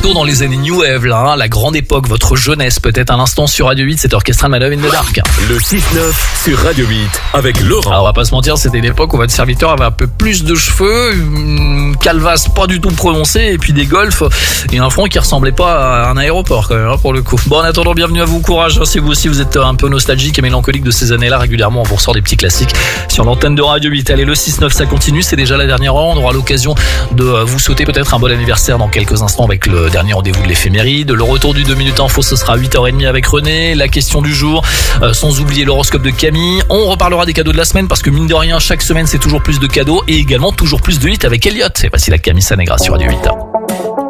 retour dans les années New Wave, là, hein, la grande époque, votre jeunesse peut-être à l'instant sur Radio 8, c'est Orchestral Man in the Dark. Le 6-9 sur Radio 8 avec Laurent. Alors on va pas se mentir, c'était une époque où votre serviteur avait un peu plus de cheveux, une calvasse pas du tout prononcée et puis des golfs et un front qui ressemblait pas à un aéroport quand même, hein, pour le coup. Bon, en attendant, bienvenue à vous, courage, hein, si vous aussi vous êtes un peu nostalgique et mélancolique de ces années-là, régulièrement on vous ressort des petits classiques sur l'antenne de Radio 8. Allez, le 6-9 ça continue, c'est déjà la dernière heure, on aura l'occasion de vous souhaiter peut-être un bon anniversaire dans quelques instants avec le dernier rendez-vous de l'éphéméride. Le retour du 2 minutes info, ce sera à 8h30 avec René, la question du jour, sans oublier l'horoscope de Camille. On reparlera des cadeaux de la semaine parce que mine de rien, chaque semaine c'est toujours plus de cadeaux et également toujours plus de hits avec Elliott. Et voici la Camille Sanegra sur Radio 8.